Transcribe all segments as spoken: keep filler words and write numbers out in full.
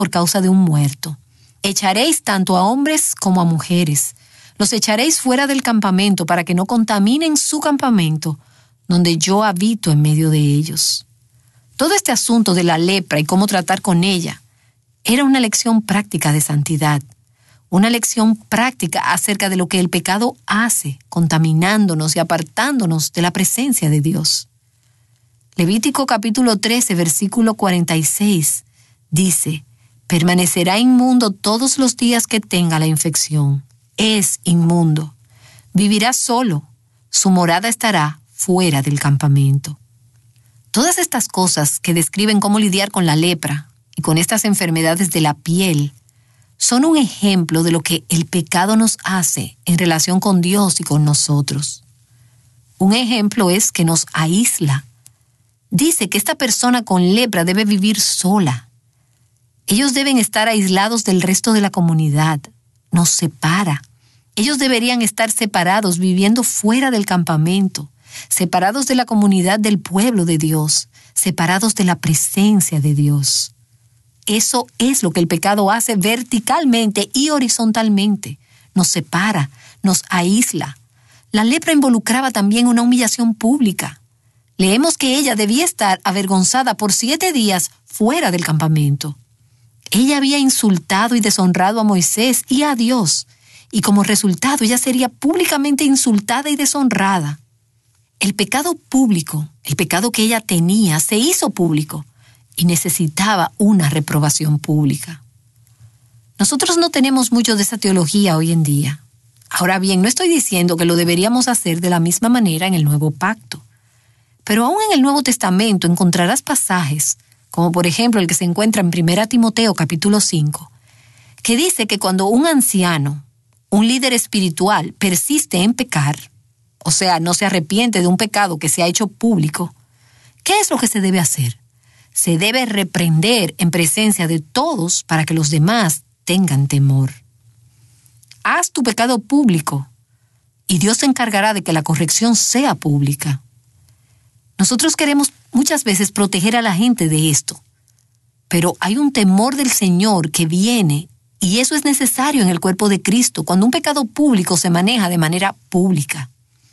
por causa de un muerto. Echaréis tanto a hombres como a mujeres. Los echaréis fuera del campamento para que no contaminen su campamento, donde yo habito en medio de ellos. Todo este asunto de la lepra y cómo tratar con ella era una lección práctica de santidad, una lección práctica acerca de lo que el pecado hace, contaminándonos y apartándonos de la presencia de Dios. Levítico capítulo trece, versículo cuarenta y seis, dice: permanecerá inmundo todos los días que tenga la infección. Es inmundo. Vivirá solo. Su morada estará fuera del campamento. Todas estas cosas que describen cómo lidiar con la lepra y con estas enfermedades de la piel son un ejemplo de lo que el pecado nos hace en relación con Dios y con nosotros. Un ejemplo es que nos aísla. Dice que esta persona con lepra debe vivir sola. Ellos deben estar aislados del resto de la comunidad. Nos separa. Ellos deberían estar separados, viviendo fuera del campamento, separados de la comunidad del pueblo de Dios, separados de la presencia de Dios. Eso es lo que el pecado hace verticalmente y horizontalmente. Nos separa, nos aísla. La lepra involucraba también una humillación pública. Leemos que ella debía estar avergonzada por siete días fuera del campamento. Ella había insultado y deshonrado a Moisés y a Dios, y como resultado ella sería públicamente insultada y deshonrada. El pecado público, el pecado que ella tenía, se hizo público y necesitaba una reprobación pública. Nosotros no tenemos mucho de esa teología hoy en día. Ahora bien, no estoy diciendo que lo deberíamos hacer de la misma manera en el Nuevo Pacto. Pero aún en el Nuevo Testamento encontrarás pasajes, como por ejemplo el que se encuentra en primera Timoteo capítulo cinco, que dice que cuando un anciano, un líder espiritual, persiste en pecar, o sea, no se arrepiente de un pecado que se ha hecho público, ¿qué es lo que se debe hacer? Se debe reprender en presencia de todos para que los demás tengan temor. Haz tu pecado público y Dios se encargará de que la corrección sea pública. Nosotros queremos muchas veces proteger a la gente de esto, pero hay un temor del Señor que viene, y eso es necesario en el cuerpo de Cristo cuando un pecado público se maneja de manera pública.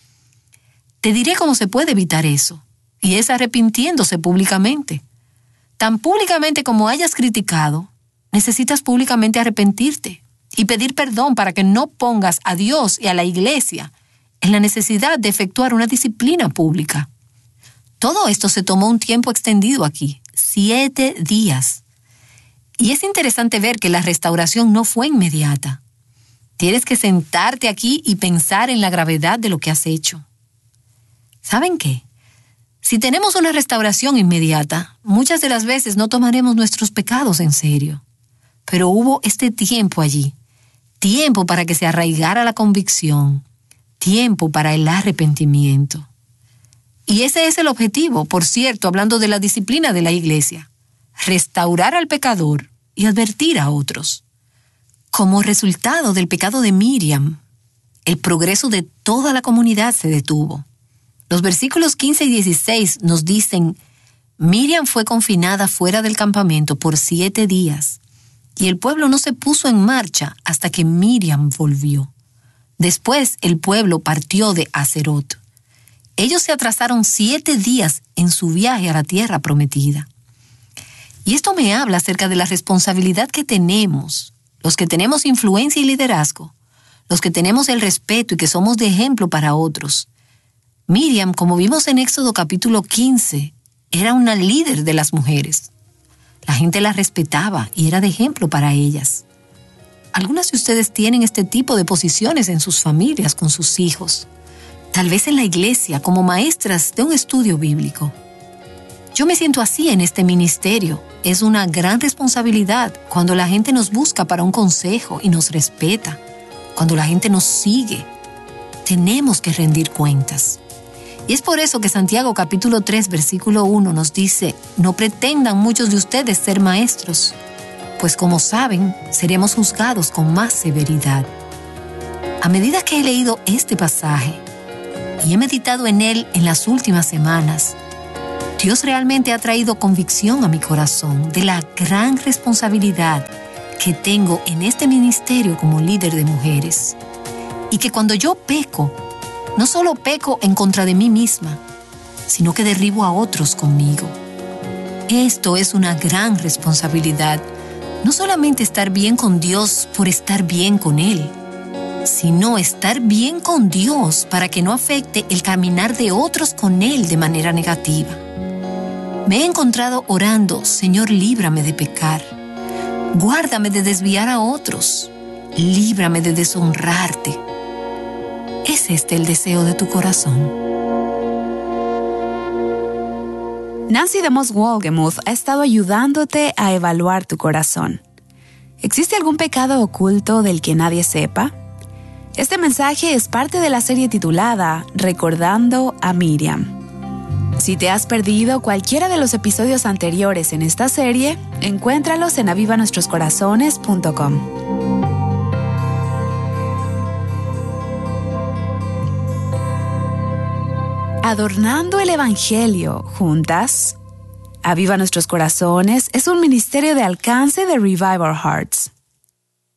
Te diré cómo se puede evitar eso, y es arrepintiéndose públicamente. Tan públicamente como hayas criticado, necesitas públicamente arrepentirte y pedir perdón para que no pongas a Dios y a la iglesia en la necesidad de efectuar una disciplina pública. Todo esto se tomó un tiempo extendido aquí, siete días. Y es interesante ver que la restauración no fue inmediata. Tienes que sentarte aquí y pensar en la gravedad de lo que has hecho. ¿Saben qué? Si tenemos una restauración inmediata, muchas de las veces no tomaremos nuestros pecados en serio. Pero hubo este tiempo allí, tiempo para que se arraigara la convicción, tiempo para el arrepentimiento. Y ese es el objetivo, por cierto, hablando de la disciplina de la iglesia, restaurar al pecador y advertir a otros. Como resultado del pecado de Miriam, el progreso de toda la comunidad se detuvo. Los versículos quince y dieciséis nos dicen: Miriam fue confinada fuera del campamento por siete días, y el pueblo no se puso en marcha hasta que Miriam volvió. Después el pueblo partió de Haserot. Ellos se atrasaron siete días en su viaje a la tierra prometida. Y esto me habla acerca de la responsabilidad que tenemos, los que tenemos influencia y liderazgo, los que tenemos el respeto y que somos de ejemplo para otros. Miriam, como vimos en Éxodo capítulo quince, era una líder de las mujeres. La gente la respetaba y era de ejemplo para ellas. Algunas de ustedes tienen este tipo de posiciones en sus familias con sus hijos. Tal vez en la iglesia, como maestras de un estudio bíblico. Yo me siento así en este ministerio. Es una gran responsabilidad cuando la gente nos busca para un consejo y nos respeta. Cuando la gente nos sigue, tenemos que rendir cuentas. Y es por eso que Santiago capítulo tres, versículo uno nos dice: no pretendan muchos de ustedes ser maestros, pues como saben, seremos juzgados con más severidad. A medida que he leído este pasaje y he meditado en él en las últimas semanas, Dios realmente ha traído convicción a mi corazón de la gran responsabilidad que tengo en este ministerio como líder de mujeres. Y que cuando yo peco, no solo peco en contra de mí misma, sino que derribo a otros conmigo. Esto es una gran responsabilidad. No solamente estar bien con Dios por estar bien con Él, sino estar bien con Dios para que no afecte el caminar de otros con Él de manera negativa. Me he encontrado orando, Señor, líbrame de pecar. Guárdame de desviar a otros. Líbrame de deshonrarte. ¿Es este el deseo de tu corazón? Nancy DeMoss Wolgemuth ha estado ayudándote a evaluar tu corazón. ¿Existe algún pecado oculto del que nadie sepa? Este mensaje es parte de la serie titulada Recordando a Miriam. Si te has perdido cualquiera de los episodios anteriores en esta serie, encuéntralos en aviva nuestros corazones punto com. Adornando el Evangelio juntas. Aviva Nuestros Corazones es un ministerio de alcance de Revive Our Hearts.